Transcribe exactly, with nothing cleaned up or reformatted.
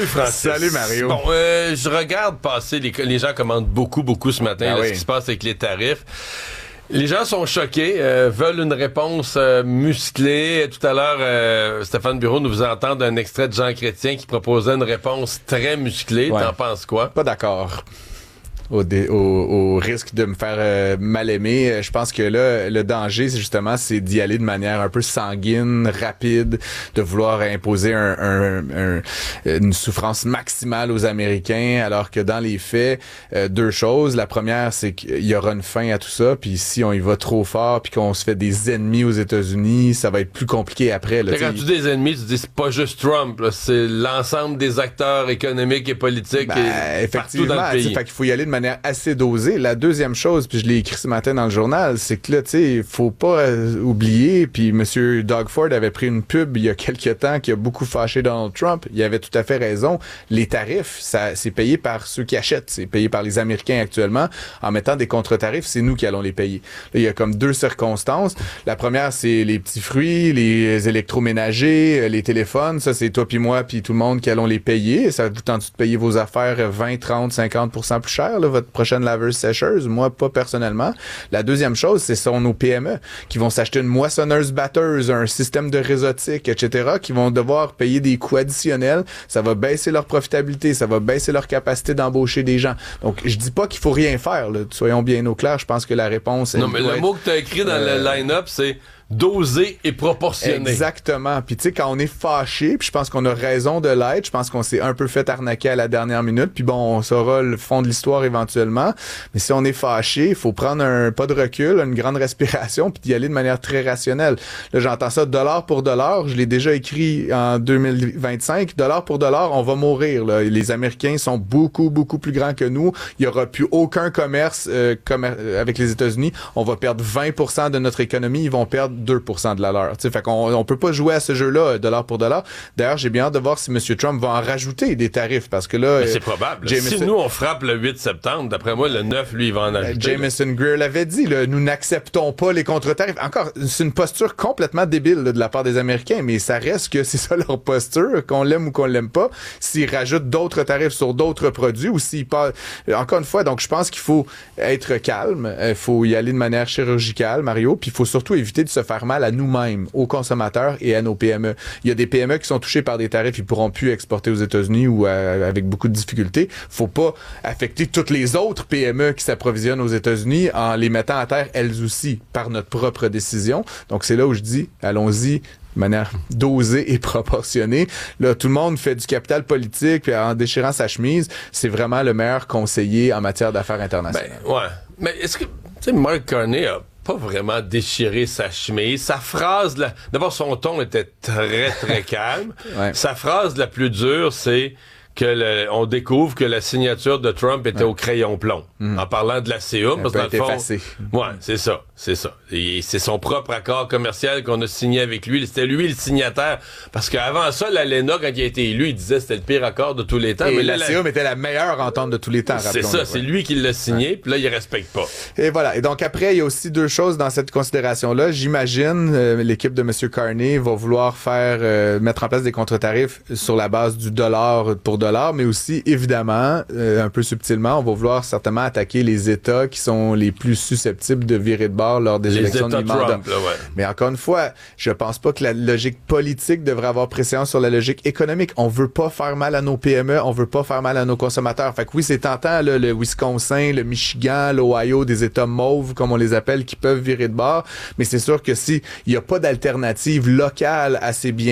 Francis. Salut Mario. Bon, euh, je regarde passer, les, les gens commentent beaucoup, beaucoup ce matin, ah là, oui. ce qui se passe avec les tarifs. Les gens sont choqués, euh, veulent une réponse euh, musclée. Tout à l'heure, euh, Stéphane Bureau nous faisait entendre un extrait de Jean Chrétien qui proposait une réponse très musclée. Ouais. T'en penses quoi? Pas d'accord. Au, dé, au, au risque de me faire euh, mal aimer, je pense que là, le danger, c'est justement, c'est d'y aller de manière un peu sanguine, rapide, de vouloir imposer un, un, un, une souffrance maximale aux Américains, alors que dans les faits, euh, deux choses. La première, c'est qu'il y aura une fin à tout ça, puis si on y va trop fort, puis qu'on se fait des ennemis aux États-Unis, ça va être plus compliqué après. Là, quand tu dis des ennemis, tu dis c'est pas juste Trump, là, c'est l'ensemble des acteurs économiques et politiques ben, et effectivement, partout dans le pays. Fait qu'il faut y aller de manière assez dosée. La deuxième chose, puis je l'ai écrit ce matin dans le journal, c'est que là, tu sais, il faut pas euh, oublier, puis Monsieur Doug Ford avait pris une pub il y a quelques temps qui a beaucoup fâché Donald Trump. Il avait tout à fait raison. Les tarifs, ça, c'est payé par ceux qui achètent. C'est payé par les Américains actuellement. En mettant des contre-tarifs, c'est nous qui allons les payer. Là, il y a comme deux circonstances. La première, c'est les petits fruits, les électroménagers, les téléphones. Ça, c'est toi puis moi puis tout le monde qui allons les payer. Ça vous tente de payer vos affaires vingt, trente, cinquante pour cent plus cher, là, votre prochaine laveuse sécheuse? Moi, pas personnellement. La deuxième chose, ce sont nos P M E qui vont s'acheter une moissonneuse batteuse, un système de réseautique, et cetera, qui vont devoir payer des coûts additionnels. Ça va baisser leur profitabilité, ça va baisser leur capacité d'embaucher des gens. Donc, je dis pas qu'il faut rien faire, là. Soyons bien au clair. Je pense que la réponse... Non, mais le être, mot que tu as écrit dans euh, le line-up, c'est dosé et proportionné. Exactement. Puis tu sais, quand on est fâché, puis je pense qu'on a raison de l'être, je pense qu'on s'est un peu fait arnaquer à la dernière minute, puis bon, on saura le fond de l'histoire éventuellement. Mais si on est fâché, il faut prendre un pas de recul, une grande respiration, puis d'y aller de manière très rationnelle. Là, j'entends ça dollar pour dollar. Je l'ai déjà écrit en deux mille vingt-cinq. Dollar pour dollar, on va mourir, là. Les Américains sont beaucoup, beaucoup plus grands que nous. Il y aura plus aucun commerce euh, commer- avec les États-Unis. On va perdre vingt pour cent de notre économie. Ils vont perdre deux pour cent de la leur. T'sais, fait qu'on on peut pas jouer à ce jeu-là, dollar pour dollar. D'ailleurs, j'ai bien hâte de voir si M. Trump va en rajouter des tarifs, parce que là... Mais c'est probable. Jameson... Si nous, on frappe le huit septembre, d'après moi, le neuf, lui, il va en ajouter. Jameson Greer l'avait dit, là, nous n'acceptons pas les contre-tarifs. Encore, c'est une posture complètement débile là, de la part des Américains, mais ça reste que c'est ça leur posture, qu'on l'aime ou qu'on l'aime pas. S'ils rajoutent d'autres tarifs sur d'autres produits ou s'ils parlent... Encore une fois, donc je pense qu'il faut être calme, il faut y aller de manière chirurgicale, Mario, puis il faut surtout éviter de se faire mal à nous-mêmes, aux consommateurs et à nos P M E. Il y a des P M E qui sont touchés par des tarifs, ils pourront plus exporter aux États-Unis ou à, avec beaucoup de difficultés. Faut pas affecter toutes les autres P M E qui s'approvisionnent aux États-Unis en les mettant à terre elles aussi par notre propre décision. Donc c'est là où je dis, allons-y de manière dosée et proportionnée. Là, tout le monde fait du capital politique puis en déchirant sa chemise, c'est vraiment le meilleur conseiller en matière d'affaires internationales. Ben, ouais. Mais est-ce que, tu sais, Mark Carney a pas vraiment déchiré sa chemise. Sa phrase, la... d'abord, son ton était très, très calme. Ouais. Sa phrase la plus dure, c'est que le, on découvre que la signature de Trump était ouais. au crayon plomb. Mmh. En parlant de la C A, parce que dans le fond... effacé. Ouais, c'est ça, c'est ça. Et c'est son propre accord commercial qu'on a signé avec lui. C'était lui le signataire. Parce qu'avant ça, l'ALENA, quand il a été élu, il disait que c'était le pire accord de tous les temps. Et mais la là, C A M était la meilleure entente de tous les temps. C'est ça, c'est lui qui l'a signé, ouais. puis là, il respecte pas. Et voilà. Et donc après, il y a aussi deux choses dans cette considération-là. J'imagine euh, l'équipe de M. Carney va vouloir faire euh, mettre en place des contre-tarifs sur la base du dollar pour dollar, mais aussi, évidemment, euh, un peu subtilement, on va vouloir certainement attaquer les États qui sont les plus susceptibles de virer de bord lors des les élections États de mi-mandat. Trump, là, ouais. Mais encore une fois, je pense pas que la logique politique devrait avoir préséance sur la logique économique. On veut pas faire mal à nos P M E, on veut pas faire mal à nos consommateurs. Fait que oui, c'est tentant, là, le Wisconsin, le Michigan, l'Ohio, des États mauves, comme on les appelle, qui peuvent virer de bord. Mais c'est sûr que si il y a pas d'alternative locale assez bien